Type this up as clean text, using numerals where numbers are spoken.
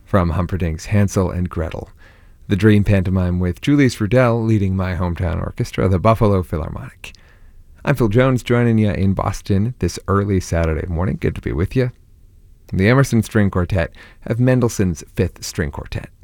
from Humperdinck's Hansel and Gretel, the dream pantomime with Julius Rudel leading my hometown orchestra, the Buffalo Philharmonic. I'm Phil Jones, joining you in Boston this early Saturday morning. Good to be with you. The Emerson String Quartet have Mendelssohn's Fifth String Quartet.